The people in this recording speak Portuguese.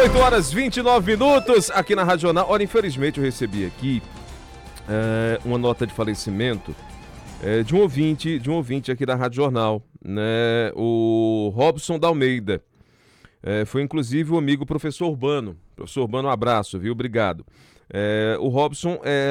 18 horas 29 minutos aqui na Rádio Jornal. Olha, infelizmente eu recebi aqui uma nota de falecimento de um ouvinte aqui da Rádio Jornal, né? O Robson da Almeida. Foi inclusive o amigo professor Urbano. Professor Urbano, um abraço, viu? Obrigado. O Robson